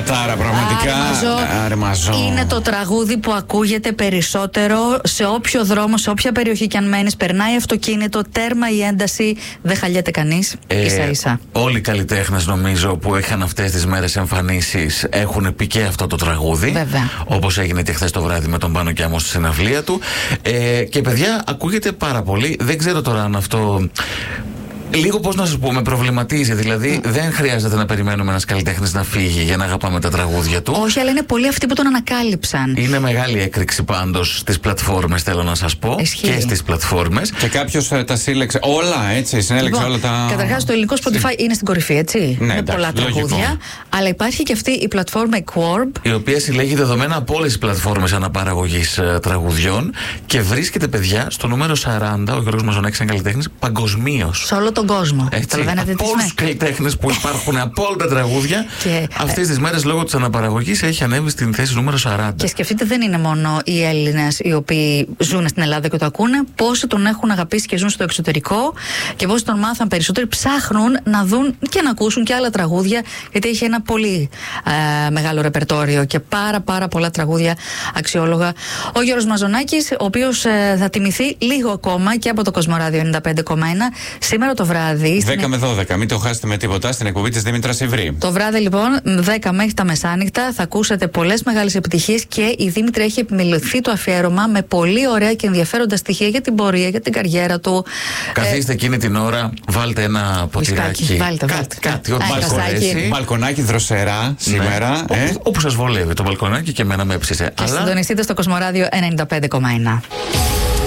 Ματάρα, πραγματικά. Άρε Μαζό. Είναι το τραγούδι που ακούγεται περισσότερο σε όποιο δρόμο, σε όποια περιοχή κι αν μένεις. Περνάει αυτοκίνητο, τέρμα η ένταση, δεν χαλιέται κανείς. Ίσα-ίσα. Όλοι οι καλλιτέχνες νομίζω που είχαν αυτές τις μέρες εμφανίσεις έχουν πει και αυτό το τραγούδι. Βέβαια. Όπως έγινε και χθες το βράδυ με τον Πάνο Κιάμο στη συναυλία του. Και παιδιά, ακούγεται πάρα πολύ. Δεν ξέρω τώρα αν αυτό. Λίγο πώς να σας πω, με προβληματίζει. Δηλαδή, δεν χρειάζεται να περιμένουμε ένας καλλιτέχνης να φύγει για να αγαπάμε τα τραγούδια του. Όχι, αλλά είναι πολλοί αυτοί που τον ανακάλυψαν. Είναι μεγάλη έκρηξη πάντως στις πλατφόρμες, θέλω να σας πω. Ισχύει. Και στις πλατφόρμες. Και κάποιος τα σύλλεξε όλα, έτσι. Συνέλεξε όλα τα. Καταρχάς, το ελληνικό Spotify είναι στην κορυφή, έτσι. Ναι, με πολλά τραγούδια. Αλλά υπάρχει και αυτή η πλατφόρμα η Quarb, η οποία συλλέγει δεδομένα από όλες τις πλατφόρμες αναπαραγωγής τραγουδιών και βρίσκεται, παιδιά, στο νούμερο 40. Ο Γιώργος Μαζονάκης είναι καλλιτέχνης παγκοσμίως. σε όλο τον κόσμο. Από όλους τους καλλιτέχνες που υπάρχουν από όλα τα τραγούδια, αυτές τις μέρες λόγω της αναπαραγωγής έχει ανέβει στην θέση νούμερο 40. Και σκεφτείτε, δεν είναι μόνο οι Έλληνες οι οποίοι ζουν στην Ελλάδα και το ακούνε, πόσοι τον έχουν αγαπήσει και ζουν στο εξωτερικό και πόσοι τον μάθαν περισσότερο, ψάχνουν να δουν και να ακούσουν και άλλα τραγούδια, γιατί έχει ένα πολύ μεγάλο ρεπερτόριο και πάρα πολλά τραγούδια αξιόλογα. Ο Γιώργος Μαζονάκης, ο οποίος θα τιμηθεί λίγο ακόμα και από το Κοσμοράδιο 95,1 σήμερα το βράδυ. 10 με 12, μην το χάσετε με τίποτα, στην εκπομπή της Δήμητρας Ιβρή. Το βράδυ λοιπόν, 10 μέχρι τα μεσάνυχτα, θα ακούσετε πολλές μεγάλες επιτυχίες και η Δήμητρα έχει επιμεληθεί το αφιέρωμα με πολύ ωραία και ενδιαφέροντα στοιχεία για την πορεία, για την καριέρα του. Καθίστε εκείνη την ώρα, βάλτε ένα ποτηράκι. Βάλτε. Κάτι, ό,τι σας αρέσει. Μπαλκονάκι δροσερά σήμερα. Όπου σας βολεύει το μπαλκονάκι και εμένα με έψησε. Και συντονιστείτε στο Κοσμοράδιο 95,1.